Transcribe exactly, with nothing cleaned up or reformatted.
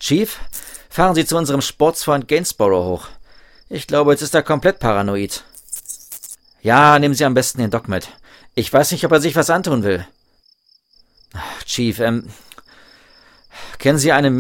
Chief, fahren Sie zu unserem Sportsfreund Gainsborough hoch. Ich glaube, jetzt ist er komplett paranoid. Ja, nehmen Sie am besten den Doc mit. Ich weiß nicht, ob er sich was antun will. Chief, ähm... kennen Sie einen